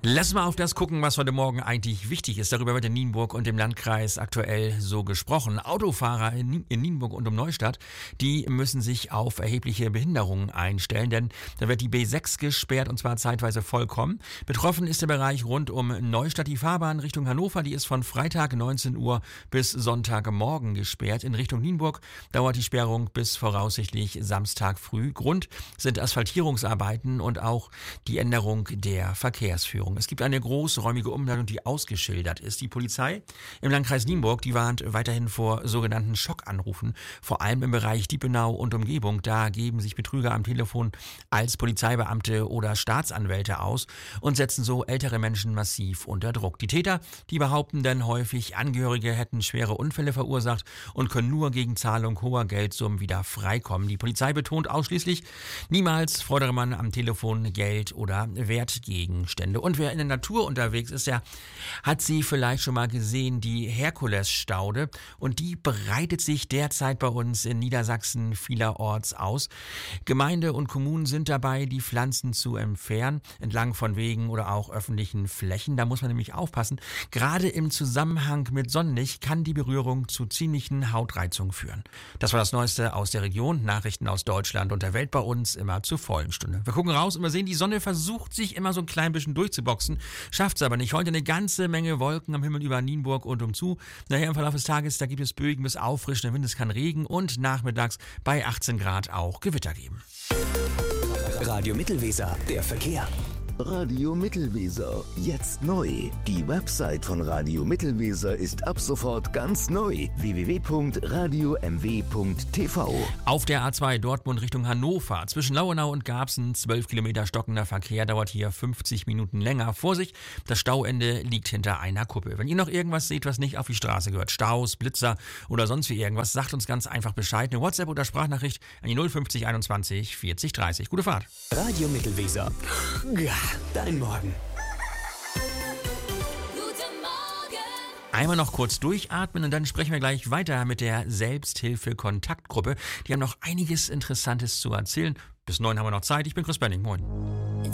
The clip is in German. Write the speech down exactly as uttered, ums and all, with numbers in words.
Lass mal auf das gucken, was heute Morgen eigentlich wichtig ist. Darüber wird in Nienburg und im Landkreis aktuell so gesprochen. Autofahrer in Nienburg und um Neustadt, die müssen sich auf erhebliche Behinderungen einstellen, denn da wird die B sechs gesperrt und zwar zeitweise vollkommen. Betroffen ist der Bereich rund um Neustadt. Die Fahrbahn Richtung Hannover, die ist von Freitag neunzehn Uhr bis Sonntagmorgen gesperrt. In Richtung Nienburg dauert die Sperrung bis voraussichtlich Samstag früh. Grund sind Asphaltierungsarbeiten und auch die Änderung der Verkehrsführung. Es gibt eine großräumige Umleitung, die ausgeschildert ist. Die Polizei im Landkreis Nienburg, die warnt weiterhin vor sogenannten Schockanrufen, vor allem im Bereich Diepenau und Umgebung. Da geben sich Betrüger am Telefon als Polizeibeamte oder Staatsanwälte aus und setzen so ältere Menschen massiv unter Druck. Die Täter, die behaupten dann häufig, Angehörige hätten schwere Unfälle verursacht und können nur gegen Zahlung hoher Geldsummen wieder freikommen. Die Polizei betont ausschließlich, niemals fordere man am Telefon Geld oder Wertgegenstände. Und wer in der Natur unterwegs ist, der hat sie vielleicht schon mal gesehen, die Herkulesstaude. Und die breitet sich derzeit bei uns in Niedersachsen vielerorts aus. Gemeinde und Kommunen sind dabei, die Pflanzen zu entfernen, entlang von Wegen oder auch öffentlichen Flächen. Da muss man nämlich aufpassen. Gerade im Zusammenhang mit Sonnenlicht kann die Berührung zu ziemlichen Hautreizungen führen. Das war das Neueste aus der Region. Nachrichten aus Deutschland und der Welt bei uns immer zur vollen Stunde. Wir gucken raus und wir sehen, die Sonne versucht sich immer so ein klein bisschen durchzuboxen. Schafft es aber nicht. Heute eine ganze Menge Wolken am Himmel über Nienburg und umzu. Nachher im Verlauf des Tages, da gibt es böigen bis auffrischenden Wind, es kann Regen und nachmittags bei achtzehn Grad auch Gewitter geben. Radio Mittelweser, der Verkehr. Radio Mittelweser, jetzt neu. Die Website von Radio Mittelweser ist ab sofort ganz neu. w w w punkt radio m w punkt t v. Auf der A zwei Dortmund Richtung Hannover. Zwischen Lauenau und Garbsen zwölf Kilometer stockender Verkehr, dauert hier fünfzig Minuten länger. Vorsicht, das Stauende liegt hinter einer Kuppel. Wenn ihr noch irgendwas seht, was nicht auf die Straße gehört, Staus, Blitzer oder sonst wie irgendwas, sagt uns ganz einfach Bescheid. Eine WhatsApp oder Sprachnachricht an die null fünfzig einundzwanzig vierzig dreißig. Gute Fahrt. Radio Mittelweser. Ja, dein Morgen. Einmal noch kurz durchatmen und dann sprechen wir gleich weiter mit der Selbsthilfe-Kontaktgruppe. Die haben noch einiges Interessantes zu erzählen. Bis neun haben wir noch Zeit. Ich bin Chris Benning. Moin.